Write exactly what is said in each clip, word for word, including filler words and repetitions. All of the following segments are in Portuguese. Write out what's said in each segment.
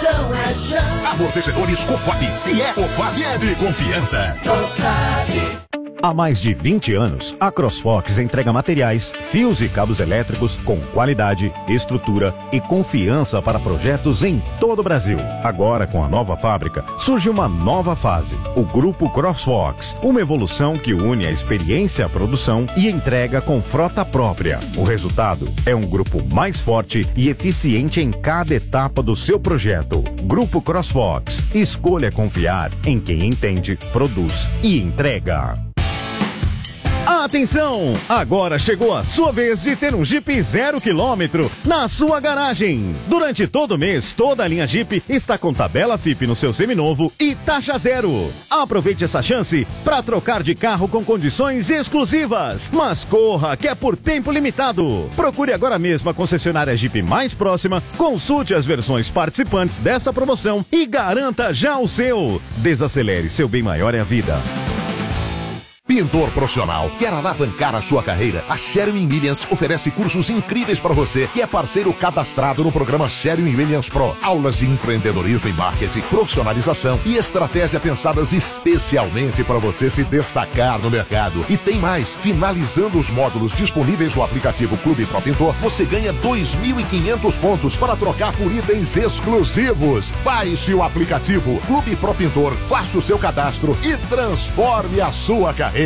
chão é chão. Amortecedores Cofap. Se é Cofap, é de confiança. Cofap. Há mais de vinte anos, a CrossFox entrega materiais, fios e cabos elétricos com qualidade, estrutura e confiança para projetos em todo o Brasil. Agora, com a nova fábrica, surge uma nova fase, o Grupo CrossFox, uma evolução que une a experiência à produção e entrega com frota própria. O resultado é um grupo mais forte e eficiente em cada etapa do seu projeto. Grupo CrossFox. Escolha confiar em quem entende, produz e entrega. Atenção! Agora chegou a sua vez de ter um Jeep zero quilômetro na sua garagem. Durante todo o mês, toda a linha Jeep está com tabela F I P no seu seminovo e taxa zero. Aproveite essa chance para trocar de carro com condições exclusivas. Mas corra, que é por tempo limitado. Procure agora mesmo a concessionária Jeep mais próxima, consulte as versões participantes dessa promoção e garanta já o seu. Desacelere, seu bem maior é a vida. Pintor profissional, quer alavancar a sua carreira? A Sherwin Williams oferece cursos incríveis para você, que é parceiro cadastrado no programa Sherwin Williams Pro. Aulas de empreendedorismo e marketing, profissionalização e estratégia pensadas especialmente para você se destacar no mercado. E tem mais, finalizando os módulos disponíveis no aplicativo Clube Pro Pintor, você ganha dois mil e quinhentos pontos para trocar por itens exclusivos. Baixe o aplicativo Clube Pro Pintor, faça o seu cadastro e transforme a sua carreira.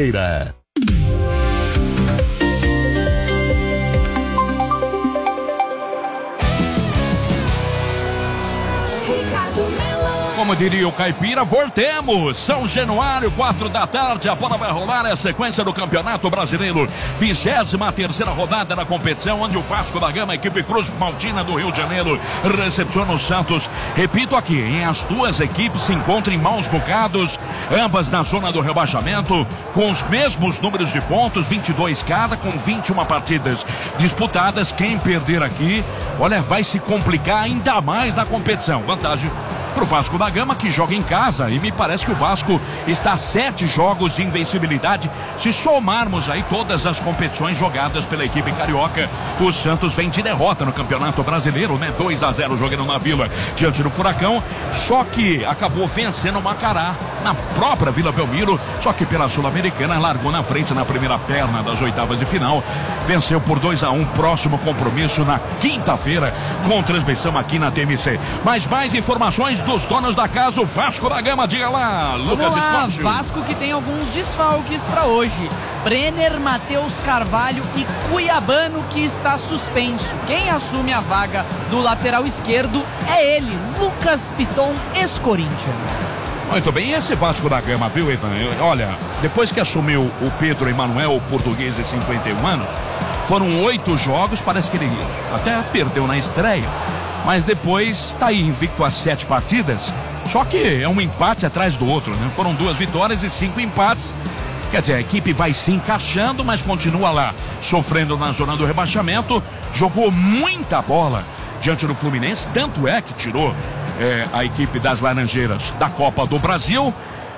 Como diria o Caipira, voltemos! São Januário, quatro da tarde, a bola vai rolar, é a sequência do Campeonato Brasileiro. vigésima terceira rodada da competição, onde o Vasco da Gama, a equipe Cruz Maltina do Rio de Janeiro, recepciona o Santos. Repito aqui, hein, as duas equipes se encontram em maus bocados, ambas na zona do rebaixamento, com os mesmos números de pontos, vinte e dois cada, com vinte e uma partidas disputadas. Quem perder aqui, olha, vai se complicar ainda mais na competição. Vantagem pro Vasco da Gama, que joga em casa, e me parece que o Vasco está a sete jogos de invencibilidade. Se somarmos aí todas as competições jogadas pela equipe carioca, o Santos vem de derrota no Campeonato Brasileiro, né? dois a zero jogando na Vila diante do Furacão, só que acabou vencendo o Macará na própria Vila Belmiro, só que pela Sul-Americana largou na frente na primeira perna das oitavas de final, venceu por dois a um. Próximo compromisso na quinta-feira, com transmissão aqui na T M C. Mas mais informações dos donos da casa, o Vasco da Gama, diga lá, Lucas Escócio. Vasco que tem alguns desfalques para hoje. Brenner, Matheus Carvalho e Cuiabano, que está suspenso. Quem assume a vaga do lateral esquerdo é ele, Lucas Piton, ex-Corinthians. Muito bem, e esse Vasco da Gama, viu, Ivan? Olha, depois que assumiu o Pedro Emanuel, o português de cinquenta e um anos, foram oito jogos, parece que ele até perdeu na estreia, mas depois tá aí invicto a sete partidas, só que é um empate atrás do outro, né? Foram duas vitórias e cinco empates. Quer dizer, a equipe vai se encaixando, mas continua lá, sofrendo na zona do rebaixamento. Jogou muita bola diante do Fluminense, tanto é que tirou é, a equipe das Laranjeiras da Copa do Brasil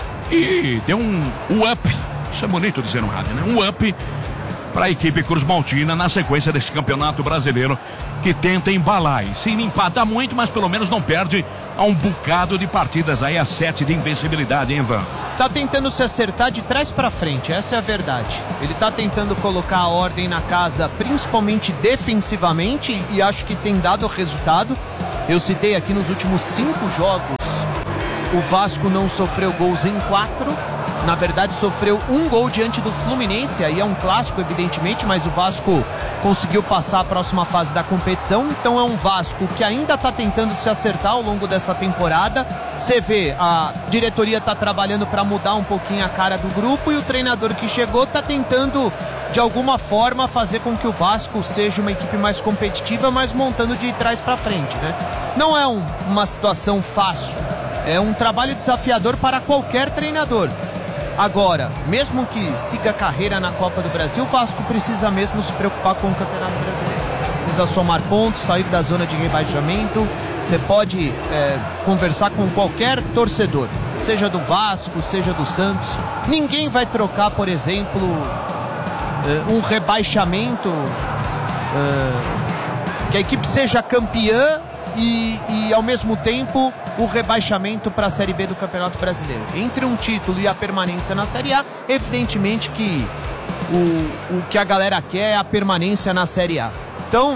e deu um, um up, isso é bonito dizer no rádio, né? Um up para a equipe Cruz Maltina na sequência desse Campeonato Brasileiro, que tenta embalar. E sim, empata muito, mas pelo menos não perde a um bocado de partidas aí, a sete de invencibilidade, hein, Ivan? Tá tentando se acertar de trás pra frente, essa é a verdade. Ele tá tentando colocar a ordem na casa, principalmente defensivamente, e acho que tem dado resultado. Eu citei aqui nos últimos cinco jogos, o Vasco não sofreu gols em quatro. Na verdade, sofreu um gol diante do Fluminense, aí é um clássico, evidentemente, mas o Vasco conseguiu passar a próxima fase da competição. Então é um Vasco que ainda está tentando se acertar ao longo dessa temporada. Você vê, a diretoria está trabalhando para mudar um pouquinho a cara do grupo, e o treinador que chegou está tentando, de alguma forma, fazer com que o Vasco seja uma equipe mais competitiva, mas montando de trás para frente, né? Não é um, uma situação fácil, é um trabalho desafiador para qualquer treinador. Agora, mesmo que siga a carreira na Copa do Brasil, o Vasco precisa mesmo se preocupar com o Campeonato Brasileiro. Precisa somar pontos, sair da zona de rebaixamento. Você pode é, conversar com qualquer torcedor, seja do Vasco, seja do Santos. Ninguém vai trocar, por exemplo, é, um rebaixamento, é, que a equipe seja campeã e, e ao mesmo tempo o rebaixamento para a Série B do Campeonato Brasileiro. Entre um título e a permanência na Série A, evidentemente que o, o que a galera quer é a permanência na Série A. Então,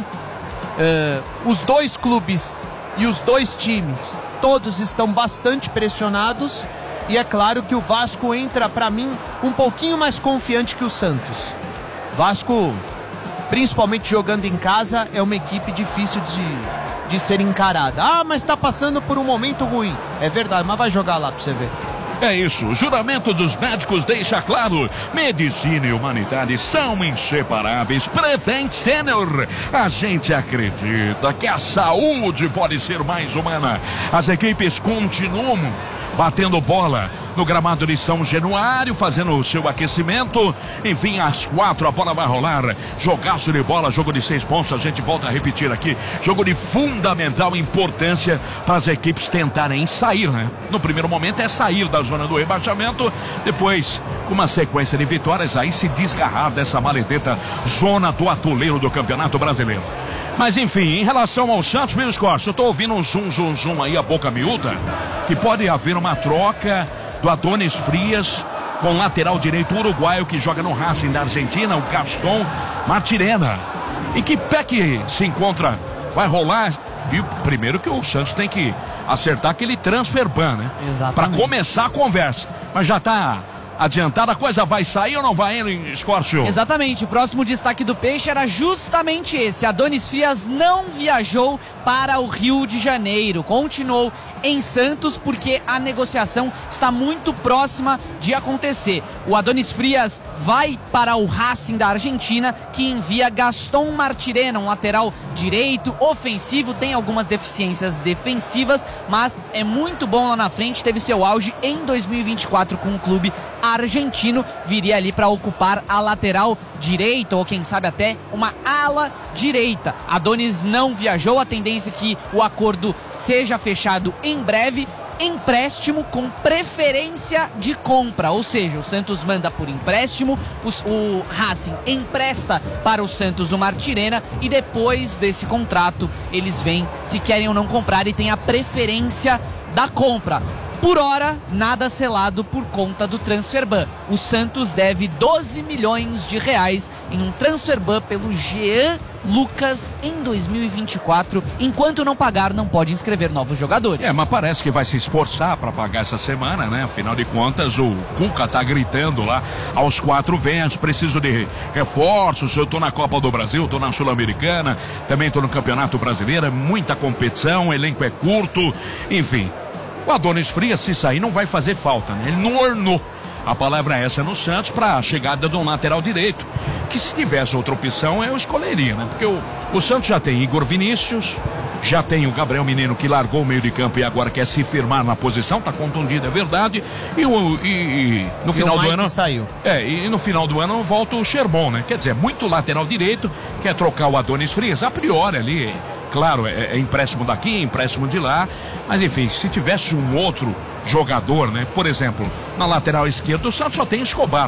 uh, os dois clubes e os dois times, todos estão bastante pressionados, e é claro que o Vasco entra, para mim, um pouquinho mais confiante que o Santos. Vasco, principalmente jogando em casa, é uma equipe difícil de, de ser encarada. Ah, mas está passando por um momento ruim. É verdade, mas vai jogar lá para você ver. É isso, o juramento dos médicos deixa claro: medicina e humanidade são inseparáveis. Prevent Senior, a gente acredita que a saúde pode ser mais humana. As equipes continuam batendo bola no gramado de São Januário, fazendo o seu aquecimento. Enfim, às quatro a bola vai rolar. Jogaço de bola, jogo de seis pontos. A gente volta a repetir aqui: jogo de fundamental importância para as equipes tentarem sair, né? No primeiro momento é sair da zona do rebaixamento, depois, com uma sequência de vitórias, aí se desgarrar dessa maledeta zona do atoleiro do Campeonato Brasileiro. Mas enfim, em relação ao Santos, meu Escorcio, eu tô ouvindo um zum, zum, zum aí, a boca miúda, que pode haver uma troca do Adonis Frias com o lateral direito uruguaio que joga no Racing da Argentina, o Gaston Martirena. E que pé que se encontra, vai rolar? E primeiro que o Santos tem que acertar aquele transfer ban, né? Exatamente. Pra começar a conversa. Mas já tá adiantada, a coisa vai sair ou não vai, hein, Escorcio? Exatamente, o próximo destaque do Peixe era justamente esse: Adonis Frias não viajou para o Rio de Janeiro, continuou em Santos porque a negociação está muito próxima de acontecer. O Adonis Frias vai para o Racing da Argentina, que envia Gaston Martirena, um lateral direito, ofensivo, tem algumas deficiências defensivas, mas é muito bom lá na frente, teve seu auge em dois mil e vinte e quatro com o clube argentino, viria ali para ocupar a lateral direita, ou quem sabe até uma ala direita. Adonis não viajou, a tendência é que o acordo seja fechado em breve. Empréstimo com preferência de compra, ou seja, o Santos manda por empréstimo, os, o Racing empresta para o Santos o Martirena, e depois desse contrato eles veem se querem ou não comprar e tem a preferência da compra. Por hora, nada selado por conta do transfer ban. O Santos deve doze milhões de reais em um transfer ban pelo Jean Lucas em dois mil e vinte e quatro. Enquanto não pagar, não pode inscrever novos jogadores. É, mas parece que vai se esforçar para pagar essa semana, né? Afinal de contas, o Cuca tá gritando lá aos quatro ventos: preciso de reforços, eu tô na Copa do Brasil, tô na Sul-Americana, também tô no Campeonato Brasileiro, é muita competição, o elenco é curto, enfim. O Adonis Frias, se sair, não vai fazer falta, né? Ele não ornou. A palavra é essa no Santos para a chegada de um lateral direito, que se tivesse outra opção eu escolheria, né? Porque o, o Santos já tem Igor Vinícius, já tem o Gabriel Menino, que largou o meio de campo e agora quer se firmar na posição, tá contundido, é verdade. E, o, e, e no e final o do ano saiu. É, e no final do ano volta o Sherbon, né? Quer dizer, muito lateral direito, quer trocar o Adonis Frias, a priori ali. Claro, é, é empréstimo daqui, empréstimo de lá, mas enfim, se tivesse um outro jogador, né? Por exemplo, na lateral esquerda, o Santos só tem Escobar.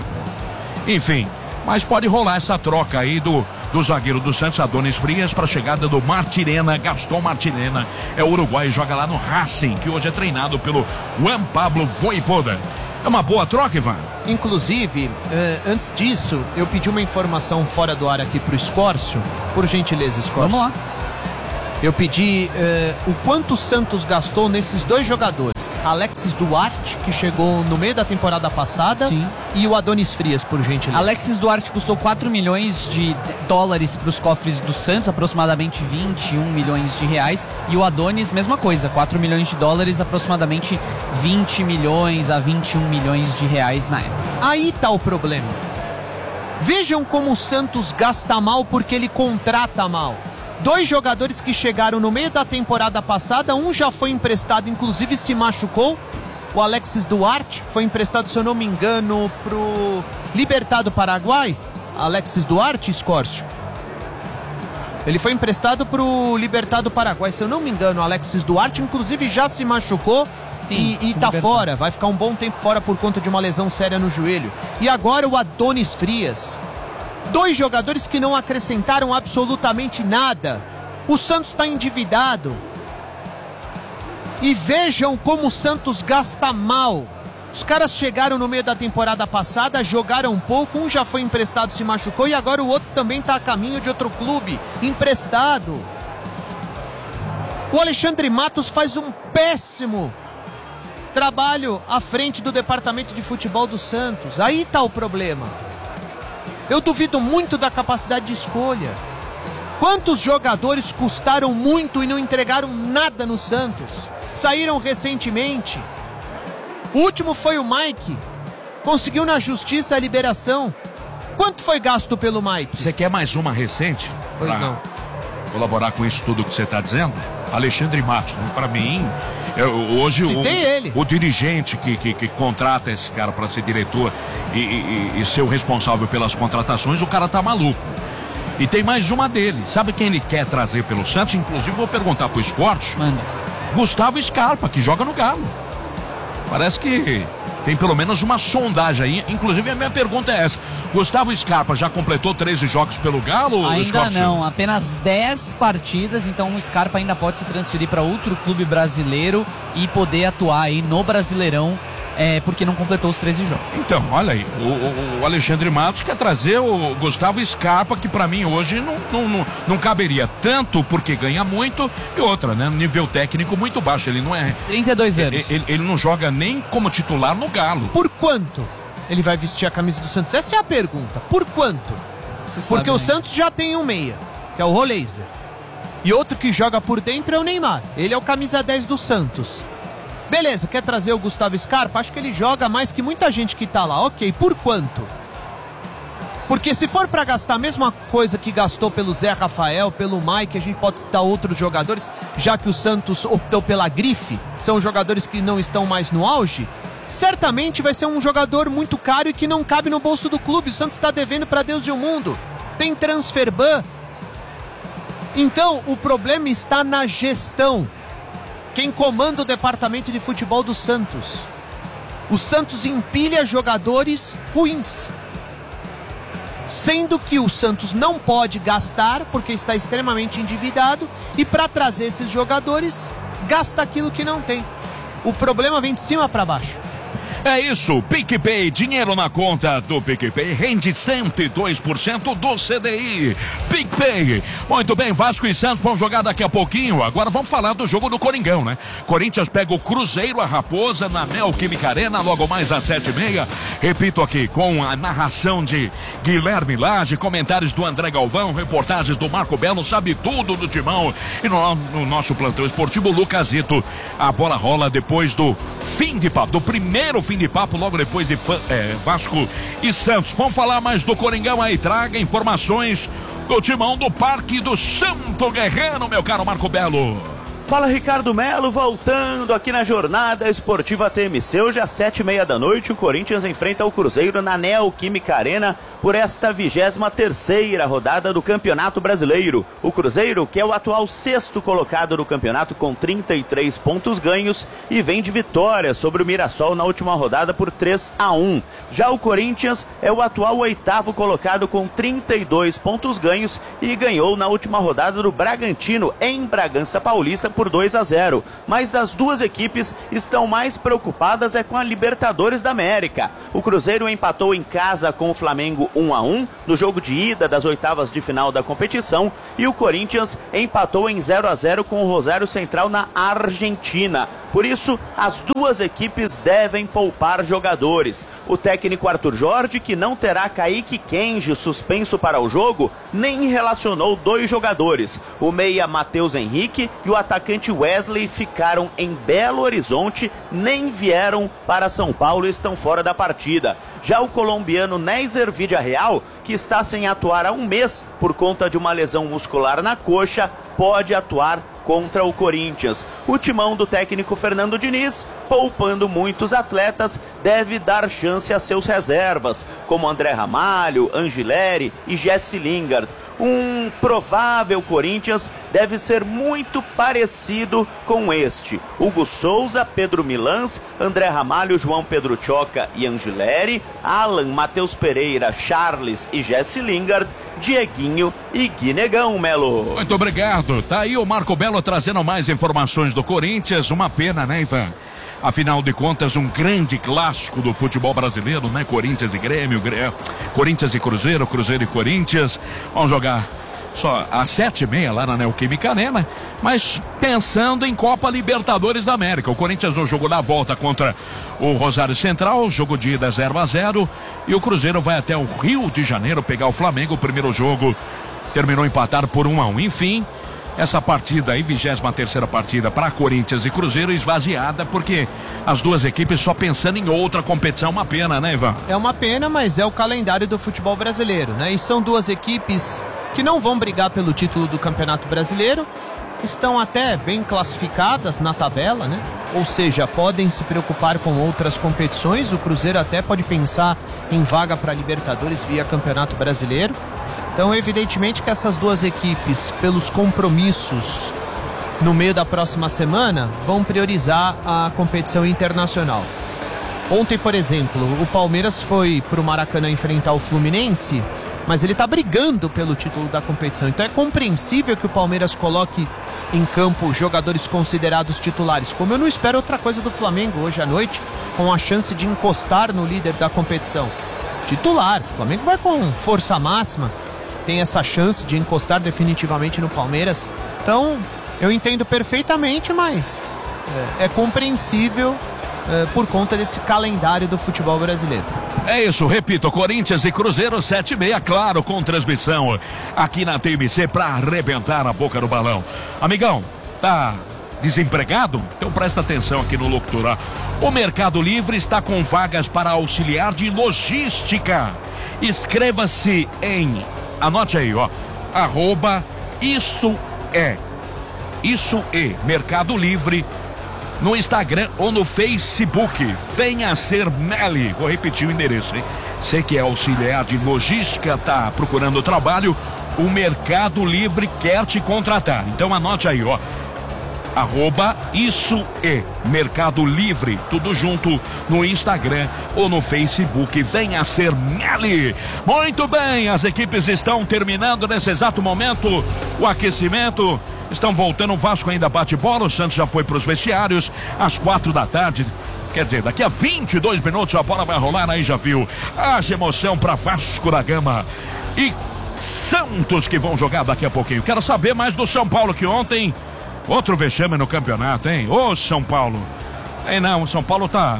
Enfim, mas pode rolar essa troca aí do, do zagueiro do Santos, Adonis Frias, para a chegada do Martirena, Gaston Martirena. É o uruguaio, joga lá no Racing, que hoje é treinado pelo Juan Pablo Voivoda. É uma boa troca, Ivan? Inclusive, eh, antes disso, eu pedi uma informação fora do ar aqui pro Escorcio. Por gentileza, Escorcio. Vamos lá. Eu pedi uh, o quanto o Santos gastou nesses dois jogadores: Alexis Duarte, que chegou no meio da temporada passada, Sim. e o Adonis Frias, por gentileza. Alexis Duarte custou quatro milhões de dólares para os cofres do Santos, aproximadamente vinte e um milhões de reais. E o Adonis, mesma coisa, quatro milhões de dólares, aproximadamente vinte milhões a vinte e um milhões de reais na época. Aí tá o problema. Vejam como o Santos gasta mal porque ele contrata mal. Dois jogadores que chegaram no meio da temporada passada, um já foi emprestado, inclusive se machucou. O Alexis Duarte foi emprestado, se eu não me engano, pro Libertad do Paraguai. Alexis Duarte, Escorcio. Ele foi emprestado pro Libertad do Paraguai, se eu não me engano. Alexis Duarte, inclusive, já se machucou. Sim, e, e tá fora, vai ficar um bom tempo fora por conta de uma lesão séria no joelho. E agora o Adonis Frias. Dois jogadores que não acrescentaram absolutamente nada. O Santos está endividado. E vejam como o Santos gasta mal. Os caras chegaram no meio da temporada passada, jogaram um pouco, um já foi emprestado, se machucou, e agora o outro também está a caminho de outro clube, emprestado. O Alexandre Matos faz um péssimo trabalho à frente do departamento de futebol do Santos. Aí está o problema. Eu duvido muito da capacidade de escolha. Quantos jogadores custaram muito e não entregaram nada no Santos? Saíram recentemente. O último foi o Mike. Conseguiu na justiça a liberação. Quanto foi gasto pelo Mike? Você quer mais uma recente? Pois pra não. Colaborar com isso tudo que você está dizendo? Alexandre Matos, né? Para mim, eu, hoje o, ele. o dirigente que, que, que contrata esse cara para ser diretor e, e, e ser o responsável pelas contratações, o cara tá maluco. E tem mais uma dele. Sabe quem ele quer trazer pelo Santos? Inclusive, vou perguntar pro Esporte. Manda. Gustavo Scarpa, que joga no Galo. Parece que tem pelo menos uma sondagem aí. Inclusive, a minha pergunta é essa. Gustavo Scarpa já completou treze jogos pelo Galo? Ainda não, apenas dez partidas. Então o Scarpa ainda pode se transferir para outro clube brasileiro e poder atuar aí no Brasileirão. É, porque não completou os treze jogos. Então, olha aí, o, o Alexandre Matos quer trazer o Gustavo Scarpa, que pra mim hoje não, não, não, não caberia, tanto porque ganha muito, e outra, né, nível técnico muito baixo, ele não é... trinta e dois anos. Ele, ele não joga nem como titular no Galo. Por quanto ele vai vestir a camisa do Santos? Essa é a pergunta, por quanto? Você Porque sabe, o né? Santos já tem um meia, que é o Roleiser. E outro que joga por dentro é o Neymar, ele é o camisa dez do Santos. Beleza, quer trazer o Gustavo Scarpa? Acho que ele joga mais que muita gente que tá lá. Ok, por quanto? Porque se for pra gastar a mesma coisa que gastou pelo Zé Rafael, pelo Mike, a gente pode citar outros jogadores, já que o Santos optou pela grife, são jogadores que não estão mais no auge, certamente vai ser um jogador muito caro e que não cabe no bolso do clube. O Santos está devendo pra Deus e o mundo. Tem transfer ban. Então, o problema está na gestão. Quem comanda o departamento de futebol do Santos. O Santos empilha jogadores ruins. Sendo que o Santos não pode gastar, porque está extremamente endividado, e para trazer esses jogadores, gasta aquilo que não tem. O problema vem de cima para baixo. É isso, PicPay, dinheiro na conta do PicPay, rende cento e dois por cento do C D I. PicPay. Muito bem, Vasco e Santos vão jogar daqui a pouquinho. Agora vamos falar do jogo do Coringão, né? Corinthians pega o Cruzeiro, a Raposa, na Neoquímica Arena, logo mais às sete e meia. Repito aqui, com a narração de Guilherme Lage, comentários do André Galvão, reportagens do Marco Belo, sabe tudo do Timão. E no, no nosso plantão esportivo, Lucasito. A bola rola depois do fim de papo, do primeiro fim de papo, logo depois de é, Vasco e Santos. Vamos falar mais do Coringão aí, traga informações do Timão do Parque do Santo Guerreiro, meu caro Marco Belo. Fala, Ricardo Melo, voltando aqui na Jornada Esportiva T M C. Hoje às sete e meia da noite, o Corinthians enfrenta o Cruzeiro na Neoquímica Arena por esta vigésima terceira rodada do Campeonato Brasileiro. O Cruzeiro, que é o atual sexto colocado do campeonato com trinta e três pontos ganhos e vem de vitória sobre o Mirassol na última rodada por três a um. Já o Corinthians é o atual oitavo colocado com trinta e dois pontos ganhos e ganhou na última rodada do Bragantino em Bragança Paulista por dois a zero. Mas das duas equipes estão mais preocupadas é com a Libertadores da América. O Cruzeiro empatou em casa com o Flamengo um a um no jogo de ida das oitavas de final da competição e o Corinthians empatou em zero a zero com o Rosário Central na Argentina. Por isso, as duas equipes devem poupar jogadores. O técnico Arthur Jorge, que não terá Kaique Kenji suspenso para o jogo, nem relacionou dois jogadores. O meia Matheus Henrique e o atacante Wesley ficaram em Belo Horizonte, nem vieram para São Paulo e estão fora da partida. Já o colombiano Nézer Villarreal, que está sem atuar há um mês por conta de uma lesão muscular na coxa, pode atuar contra o Corinthians. O timão do técnico Fernando Diniz, poupando muitos atletas, deve dar chance a seus reservas, como André Ramalho, Angileri e Jesse Lingard. Um provável Corinthians deve ser muito parecido com este. Hugo Souza, Pedro Milans, André Ramalho, João Pedro Choca e Angileri, Alan, Matheus Pereira, Charles e Jesse Lingard, Dieguinho e Guinegão, Melo. Muito obrigado. Tá aí o Marco Belo trazendo mais informações do Corinthians. Uma pena, né, Ivan? Afinal de contas, um grande clássico do futebol brasileiro, né? Corinthians e Grêmio, Grêmio, Corinthians e Cruzeiro, Cruzeiro e Corinthians. Vão jogar só às sete e meia lá na Neoquímica Arena, mas pensando em Copa Libertadores da América. O Corinthians no jogo da volta contra o Rosário Central, jogo de ida zero a zero, e o Cruzeiro vai até o Rio de Janeiro pegar o Flamengo. O primeiro jogo terminou empatado por um a um. Enfim, essa partida aí, vigésima terceira partida para Corinthians e Cruzeiro, esvaziada, porque as duas equipes só pensando em outra competição. Uma pena, né, Ivan? É uma pena, mas é o calendário do futebol brasileiro, né? E são duas equipes que não vão brigar pelo título do Campeonato Brasileiro, estão até bem classificadas na tabela, né? Ou seja, podem se preocupar com outras competições. O Cruzeiro até pode pensar em vaga para Libertadores via Campeonato Brasileiro. Então, evidentemente que essas duas equipes, pelos compromissos no meio da próxima semana, vão priorizar a competição internacional. Ontem, por exemplo, o Palmeiras foi para o Maracanã enfrentar o Fluminense, mas ele está brigando pelo título da competição. Então é compreensível que o Palmeiras coloque em campo jogadores considerados titulares, como eu não espero outra coisa do Flamengo hoje à noite, com a chance de encostar no líder da competição. Titular, o Flamengo vai com força máxima, tem essa chance de encostar definitivamente no Palmeiras. Então, eu entendo perfeitamente, mas é, é compreensível é, por conta desse calendário do futebol brasileiro. É isso, repito, Corinthians e Cruzeiro, sete e meia, claro, com transmissão aqui na T M C para arrebentar a boca do balão. Amigão, tá desempregado? Então presta atenção aqui no locutor. O Mercado Livre está com vagas para auxiliar de logística. Inscreva-se em... Anote aí, ó, arroba isso é, isso é, Mercado Livre, no Instagram ou no Facebook. Venha ser Meli. Vou repetir o endereço, hein? Você que é auxiliar de logística, tá procurando trabalho, o Mercado Livre quer te contratar. Então anote aí, ó, arroba isso é Mercado Livre, tudo junto, no Instagram ou no Facebook. Venha ser Meli. Muito bem, as equipes estão terminando nesse exato momento o aquecimento, estão voltando. O Vasco ainda bate bola, o Santos já foi para os vestiários às quatro da tarde. Quer dizer, daqui a vinte e dois minutos a bola vai rolar, aí já viu. Haja emoção para Vasco da Gama e Santos, que vão jogar daqui a pouquinho. Quero saber mais do São Paulo, que ontem outro vexame no campeonato, hein? Ô, São Paulo. Ei, não, o São Paulo tá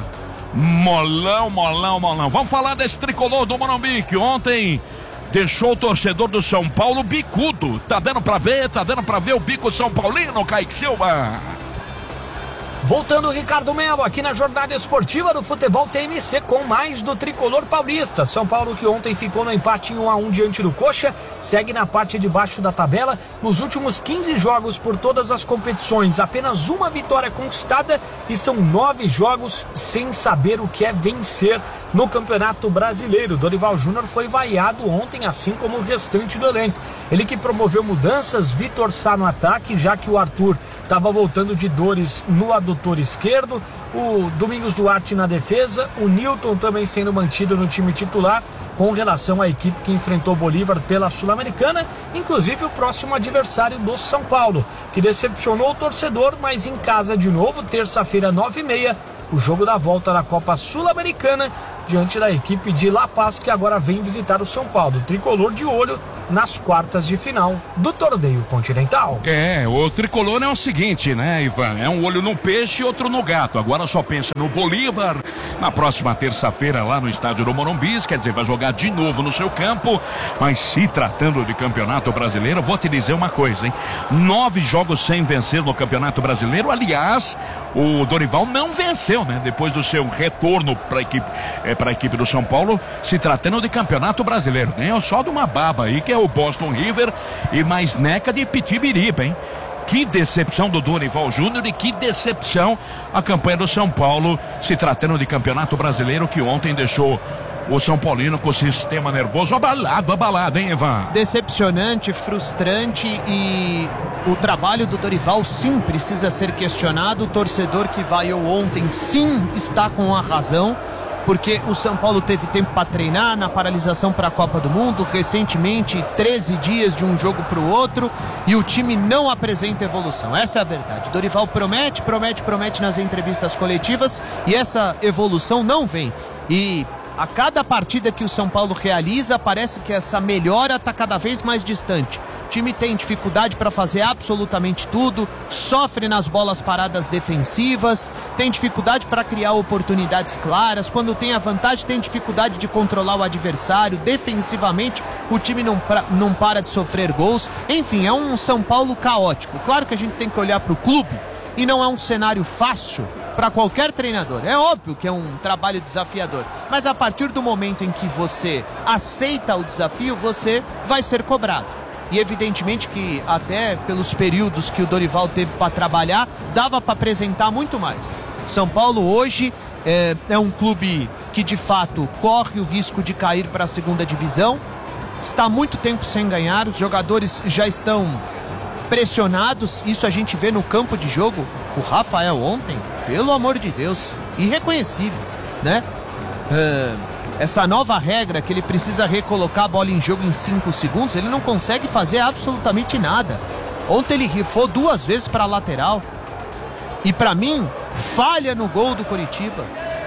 molão, molão, molão. Vamos falar desse tricolor do Morumbi, que ontem deixou o torcedor do São Paulo bicudo. Tá dando pra ver, tá dando pra ver o bico São Paulino, Kaique Silva. Voltando, Ricardo Melo, aqui na jornada esportiva do Futebol T M C com mais do tricolor paulista. São Paulo, que ontem ficou no empate em um a um diante do Coxa, segue na parte de baixo da tabela. Nos últimos quinze jogos por todas as competições, apenas uma vitória conquistada e são nove jogos sem saber o que é vencer no Campeonato Brasileiro. Dorival Júnior foi vaiado ontem, assim como o restante do elenco. Ele que promoveu mudanças, Vitor Sá no ataque, já que o Arthur estava voltando de dores no adutor esquerdo, o Domingos Duarte na defesa, o Nilton também sendo mantido no time titular, com relação à equipe que enfrentou o Bolívar pela Sul-Americana, inclusive o próximo adversário do São Paulo, que decepcionou o torcedor, mas em casa de novo, terça-feira, nove e meia, o jogo da volta da Copa Sul-Americana, diante da equipe de La Paz, que agora vem visitar o São Paulo. Tricolor de olho nas quartas de final do torneio continental. É, o tricolor é o seguinte, né, Ivan? É um olho no peixe e outro no gato. Agora só pensa no Bolívar na próxima terça-feira lá no estádio do Morumbi. Quer dizer, vai jogar de novo no seu campo. Mas se tratando de Campeonato Brasileiro, vou te dizer uma coisa, hein? Nove jogos sem vencer no Campeonato Brasileiro. Aliás, o Dorival não venceu, né? Depois do seu retorno para a equipe, é, para a equipe do São Paulo, se tratando de Campeonato Brasileiro. Ganhou só de uma baba aí, que é o Boston River, e mais neca de Pitibiriba, hein? Que decepção do Dorival Júnior e que decepção a campanha do São Paulo, se tratando de Campeonato Brasileiro, que ontem deixou o São Paulino com o sistema nervoso abalado, abalado, hein, Ivan? Decepcionante, frustrante e o trabalho do Dorival sim precisa ser questionado. O torcedor que vaiou ontem sim está com a razão, porque o São Paulo teve tempo para treinar na paralisação para a Copa do Mundo, recentemente treze dias de um jogo para o outro, e o time não apresenta evolução. Essa é a verdade. Dorival promete, promete, promete nas entrevistas coletivas e essa evolução não vem. E a cada partida que o São Paulo realiza, parece que essa melhora está cada vez mais distante. O time tem dificuldade para fazer absolutamente tudo, sofre nas bolas paradas defensivas, tem dificuldade para criar oportunidades claras. Quando tem a vantagem, tem dificuldade de controlar o adversário. Defensivamente, o time não, pra, não para de sofrer gols. Enfim, é um São Paulo caótico. Claro que a gente tem que olhar para o clube e não é um cenário fácil para qualquer treinador. É óbvio que é um trabalho desafiador, mas a partir do momento em que você aceita o desafio, você vai ser cobrado. E evidentemente que até pelos períodos que o Dorival teve para trabalhar, dava para apresentar muito mais. São Paulo hoje é, é um clube que de fato corre o risco de cair para a segunda divisão, está há muito tempo sem ganhar, os jogadores já estão pressionados, isso a gente vê no campo de jogo. O Rafael ontem, pelo amor de Deus, irreconhecível, né? Uh, essa nova regra que ele precisa recolocar a bola em jogo em cinco segundos, ele não consegue fazer absolutamente nada. Ontem ele rifou duas vezes para a lateral e para mim, falha no gol do Coritiba.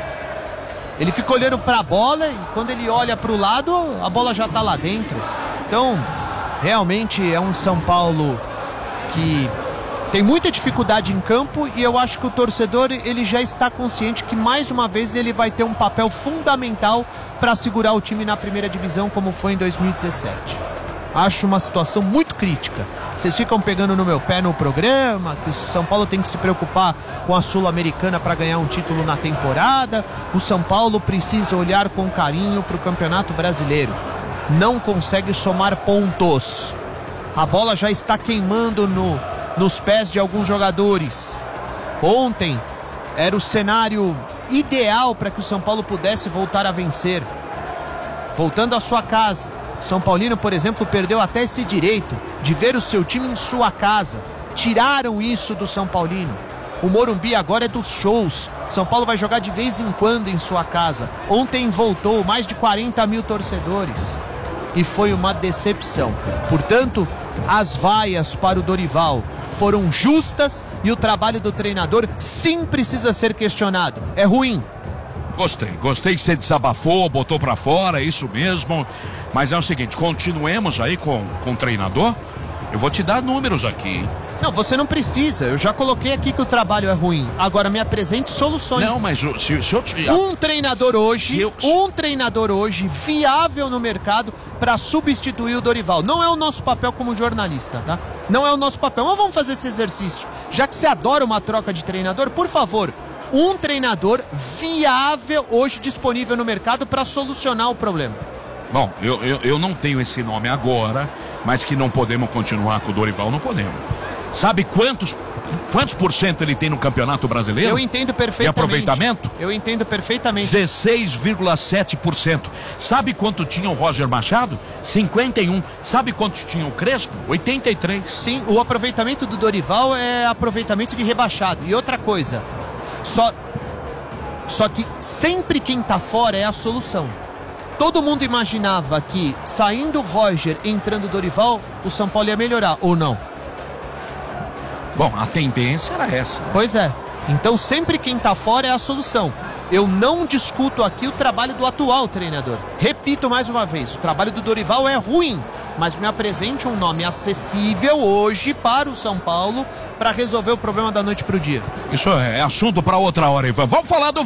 Ele fica olhando para a bola e quando ele olha para o lado, a bola já está lá dentro. Então, realmente é um São Paulo que tem muita dificuldade em campo e eu acho que o torcedor ele já está consciente que mais uma vez ele vai ter um papel fundamental para segurar o time na primeira divisão como foi em dois mil e dezessete. Acho uma situação muito crítica. Vocês ficam pegando no meu pé no programa que o São Paulo tem que se preocupar com a Sul-Americana para ganhar um título na temporada. O São Paulo precisa olhar com carinho para o Campeonato Brasileiro. Não consegue somar pontos. A bola já está queimando no nos pés de alguns jogadores. Ontem era o cenário ideal para que o São Paulo pudesse voltar a vencer. Voltando à sua casa. São Paulino, por exemplo, perdeu até esse direito de ver o seu time em sua casa. Tiraram isso do São Paulino. O Morumbi agora é dos shows. São Paulo vai jogar de vez em quando em sua casa. Ontem voltou mais de quarenta mil torcedores. E foi uma decepção. Portanto, as vaias para o Dorival foram justas e o trabalho do treinador sim precisa ser questionado. É ruim. Gostei, gostei que você desabafou, botou pra fora, é isso mesmo. Mas é o seguinte, continuemos aí com, com o treinador. Eu vou te dar números aqui. Não, você não precisa. Eu já coloquei aqui que o trabalho é ruim. Agora me apresente soluções. Não, mas se, se eu te... Um treinador hoje, eu... um treinador hoje viável no mercado para substituir o Dorival. Não é o nosso papel como jornalista, tá? Não é o nosso papel. Mas vamos fazer esse exercício. Já que você adora uma troca de treinador, por favor, um treinador viável hoje disponível no mercado para solucionar o problema. Bom, eu, eu, eu não tenho esse nome agora, mas que não podemos continuar com o Dorival, não podemos. Sabe quantos, quantos por cento ele tem no Campeonato Brasileiro? Eu entendo perfeitamente. De aproveitamento? Eu entendo perfeitamente. dezesseis vírgula sete por cento. Sabe quanto tinha o Roger Machado? cinquenta e um. Sabe quanto tinha o Crespo? oitenta e três. Sim, o aproveitamento do Dorival é aproveitamento de rebaixado. E outra coisa, só, só que sempre quem tá fora é a solução. Todo mundo imaginava que saindo o Roger, entrando o Dorival, o São Paulo ia melhorar, ou não? Bom, a tendência era essa. Pois é. Então sempre quem tá fora é a solução. Eu não discuto aqui o trabalho do atual treinador. Repito mais uma vez, o trabalho do Dorival é ruim, mas me apresente um nome acessível hoje para o São Paulo para resolver o problema da noite pro dia. Isso é assunto para outra hora, Ivan. Vamos falar do